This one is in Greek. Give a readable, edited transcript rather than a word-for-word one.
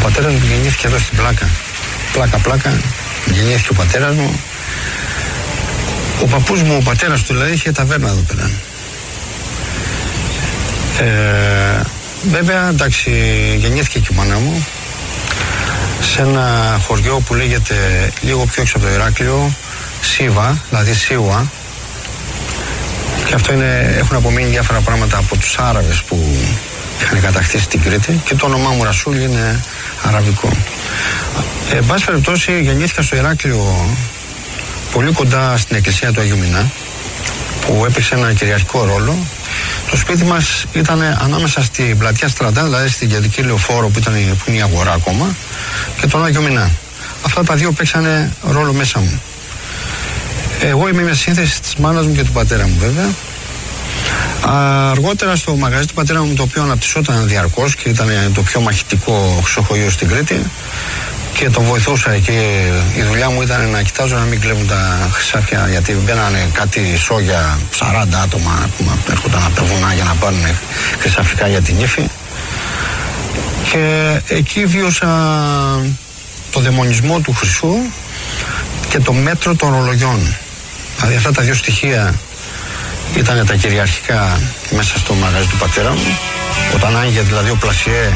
πατέρας μου γεννήθηκε εδώ στην Πλάκα. Πλάκα, γεννήθηκε ο πατέρας μου. Ο παππούς μου, ο πατέρας του δηλαδή, είχε ταβέρνα εδώ πέρα. Βέβαια, εντάξει, γεννήθηκε και η μάνα μου σε ένα χωριό που λέγεται λίγο πιο έξω από το Ηράκλειο, Σίβα, δηλαδή Σίουα. Και αυτό έχουν απομείνει διάφορα πράγματα από τους Άραβες που είχαν κατακτήσει την Κρήτη και το όνομά μου Ρασούλ είναι αραβικό. Εν πάση περιπτώσει, γεννήθηκα στο Ηράκλειο πολύ κοντά στην εκκλησία του Αγίου Μινά, που έπαιξε ένα κυριαρχικό ρόλο. Το σπίτι μας ήταν ανάμεσα στην πλατεία Στρατά, δηλαδή στην κεντρική λεωφόρο που είναι η αγορά ακόμα, και τον Άγιο Μινά. Αυτά τα δύο παίξανε ρόλο μέσα μου. Εγώ είμαι μια σύνθεση της μάνας μου και του πατέρα μου, βέβαια. Αργότερα στο μαγαζί του πατέρα μου, το οποίο αναπτυσσόταν διαρκώς και ήταν το πιο μαχητικό χρυσοχοείο στην Κρήτη, και τον βοηθούσα εκεί. Η δουλειά μου ήταν να κοιτάζω να μην κλέβουν τα χρυσάφια, γιατί μπαίνανε κάτι σόγια, 40 άτομα που έρχονταν από τα βουνά για να πάρουν χρυσαφικά για την ύφη. Και εκεί βίωσα το δαιμονισμό του χρυσού και το μέτρο των ρολογιών. Δηλαδή αυτά τα δύο στοιχεία ήταν τα κυριαρχικά μέσα στο μαγαζί του πατέρα μου. Όταν άνοιγε δηλαδή ο πλασιέ